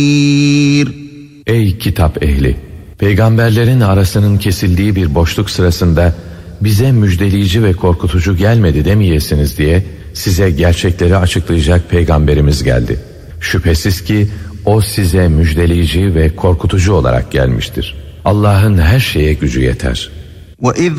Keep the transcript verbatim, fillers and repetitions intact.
Ey kitap ehli! Peygamberlerin arasının kesildiği bir boşluk sırasında bize müjdeleyici ve korkutucu gelmedi demeyesiniz diye size gerçekleri açıklayacak peygamberimiz geldi. Şüphesiz ki o size müjdeleyici ve korkutucu olarak gelmiştir. Allah'ın her şeye gücü yeter. وَإِذْ